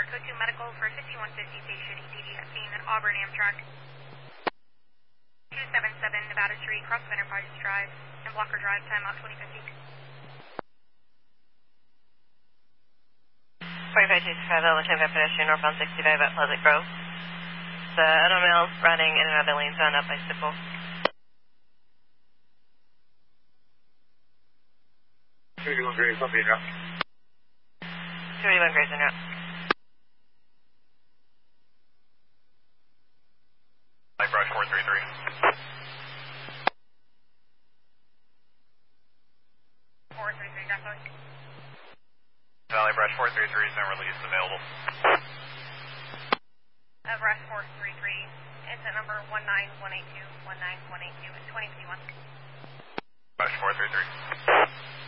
Code 2 medical for 5150 station ETD at scene at Auburn Amtrak. 277 Nevada Street, cross of Enterprise Drive and Blocker Drive, timeout 2050. 4525 L10 pedestrian northbound 65 at Pleasant Grove. The automobile running in and out of the lanes bound up bicycle. 31 Graves, I'll be in route. 31 Graves en route. Light brush 433. 433, definitely. Valley Brush 433 is no release available. Brush 433, it's at number 19182, 19182, it's 2051. Brush 433.